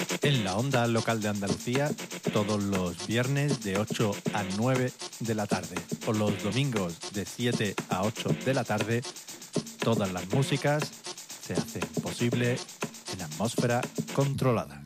En la onda local de Andalucía, todos los viernes de 8 a 9 de la tarde, o los domingos de 7 a 8 de la tarde, todas las músicas se hacen posible en atmósfera controlada.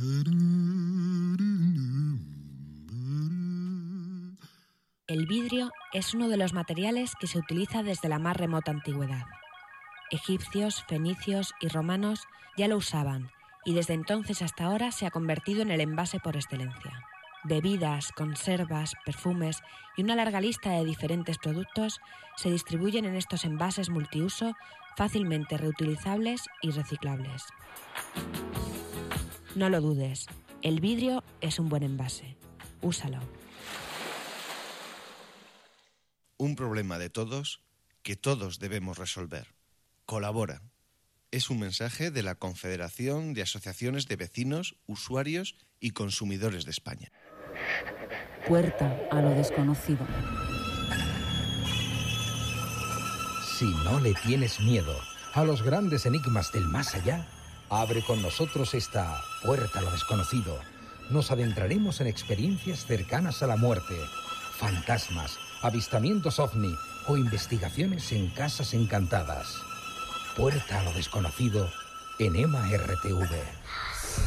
El vidrio es uno de los materiales que se utiliza desde la más remota antigüedad. Egipcios, fenicios y romanos ya lo usaban, y desde entonces hasta ahora se ha convertido en el envase por excelencia. Bebidas, conservas, perfumes y una larga lista de diferentes productos se distribuyen en estos envases multiuso fácilmente reutilizables y reciclables. No lo dudes, el vidrio es un buen envase. Úsalo. Un problema de todos que todos debemos resolver. Colabora. Es un mensaje de la Confederación de Asociaciones de Vecinos, Usuarios y Consumidores de España. Puerta a lo desconocido. Si no le tienes miedo a los grandes enigmas del más allá, abre con nosotros esta puerta a lo desconocido. Nos adentraremos en experiencias cercanas a la muerte, fantasmas, avistamientos ovni o investigaciones en casas encantadas. Puerta a lo desconocido en EMA RTV.